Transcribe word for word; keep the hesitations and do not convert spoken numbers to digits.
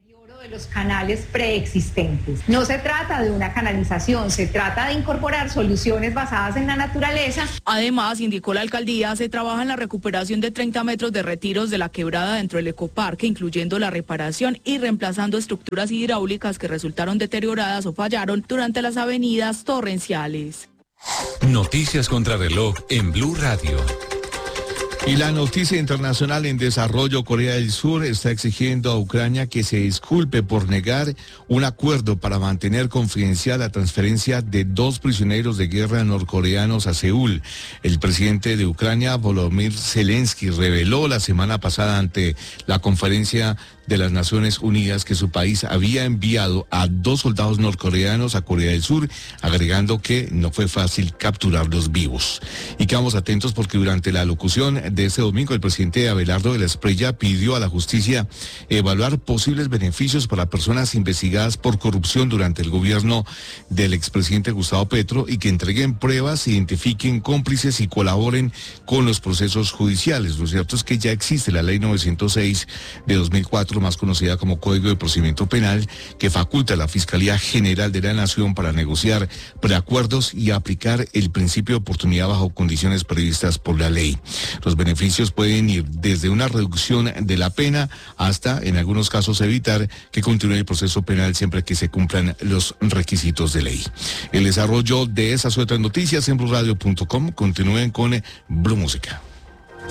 De los canales preexistentes. No se trata de una canalización, se trata de incorporar soluciones basadas en la naturaleza. Además, indicó la alcaldía, se trabaja en la recuperación de treinta metros de retiros de la quebrada dentro del ecoparque, incluyendo la reparación y reemplazando estructuras hidráulicas que resultaron deterioradas o fallaron durante las avenidas torrenciales. Noticias contra reloj en Blue Radio. Y la noticia internacional en desarrollo: Corea del Sur está exigiendo a Ucrania que se disculpe por negar un acuerdo para mantener confidencial la transferencia de dos prisioneros de guerra norcoreanos a Seúl. El presidente de Ucrania, Volodymyr Zelensky, reveló la semana pasada ante la conferencia de las Naciones Unidas que su país había enviado a dos soldados norcoreanos a Corea del Sur, agregando que no fue fácil capturarlos vivos. Y quedamos atentos porque durante la locución de este domingo, el presidente Abelardo de la Espriella pidió a la justicia evaluar posibles beneficios para personas investigadas por corrupción durante el gobierno del expresidente Gustavo Petro y que entreguen pruebas, identifiquen cómplices y colaboren con los procesos judiciales. Lo cierto es que ya existe la ley novecientos seis de dos mil cuatro, más conocida como Código de Procedimiento Penal, que faculta a la Fiscalía General de la Nación para negociar preacuerdos y aplicar el principio de oportunidad bajo condiciones previstas por la ley. Los beneficios pueden ir desde una reducción de la pena hasta, en algunos casos, evitar que continúe el proceso penal siempre que se cumplan los requisitos de ley. El desarrollo de esas otras noticias en blue radio punto com. Continúen con Blue Música.